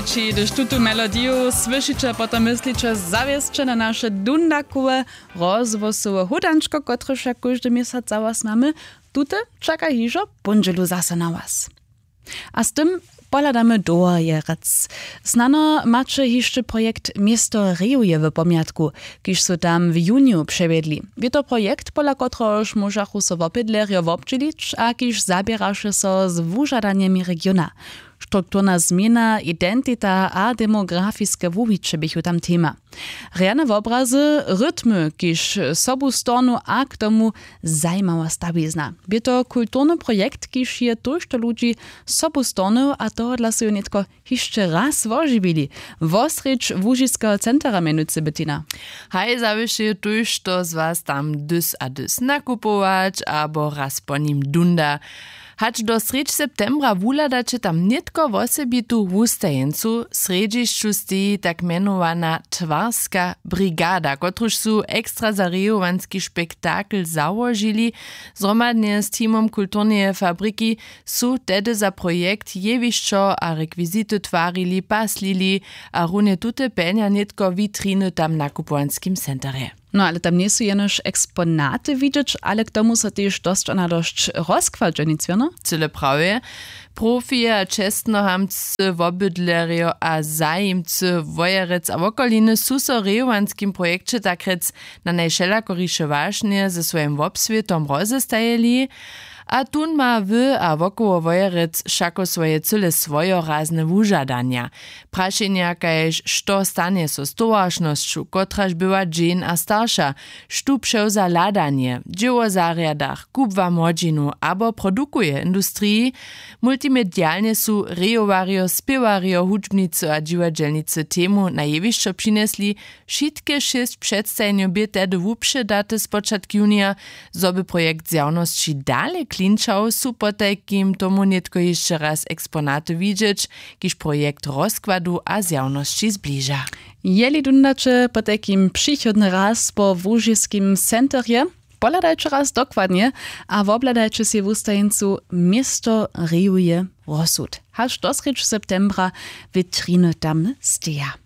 Gdyż tutu melodiju słyszycie, potem myślicie zawieszcze na nasze dundakowe rozwosowe hudanczko, kotreż jak każdy miesiąc za was mamy, tute czeka hiżo bundzielu zase na was. A z tym poladamy dojerec. Znano macie jeszcze projekt Miesto Riuje w pomiatku, kiż so tam w juniu przewiedli. Je to projekt, pola kotroż możachu so wopydlerio wobczylić, a kiż zabieraše so z wużadaniemi regiona. Strukturna zmiana, identita a demografiske wuwicze bychu tam tema. Reane obrazy, rytmy, kiż sobu stronu a k tomu zajmała stawizna. Je to kulturny projekt, kiż je tuż to ludzi sobu stronu, a to dla so netko jeszcze raz ożywili. Wosrycz Łužišského centra menuce Bettina. Haj zawiszy tuż to z was tam dys a dys nakupować, abo raz po nim dunda. Hacz do sredź septembra wuladače tam nitko wosebitu wustajencu, sredźišću steji tak menowana Twarska brigada, kotruž su ekstra zarejowanski spektakl załožili, zromadnie z teamom kulturneje fabriki su tedy za projekt jewišćo a rekwizity twarili, paslili, a runie tute penja nitko witriny tam na kupowanskim centre. No ale tam nie są jenoż eksponaty widzieć, ale k tomu so też dość rozkwalczenic, no? Cyle prawie. Profie a čestnohamcy, wobydlerio a zajimcy, wojerec a wokoliny su so rejowanskim projekcie takrec na najšelakoriše wažnie ze swojim wobsvietom rozestajeli, a tun ma wy a wokoło wojerec šako swoje cyle swojorazne wužadania. Prašenja kajž što stanie so z towarznošću, kotraž była dżin a starsza, štu převza ladanie, dzieło zariadach, kubwa modzinu, abo produkuje industrii, multimedialnie su rejowario, spiewario, hudžbnicy a dziwadźelnicy temu na jewišćo přinesli, šitke 6 przedstajnjo bie tedy wupředate z počatk junia, zoby projekt zjawności dalej klinčał, su potajkim tomu netko jeszcze raz eksponaty widzieć, kiż projekt rozkładu a zjawności zbliża. Jeli dundacze potajkim przychodny raz po Łužišskim centrze, poladajcie raz dokładnie, a wobladajcie się w ustajeńcu Miesto Riuje rozsud. Aż do 3 septembra witriny tam steja.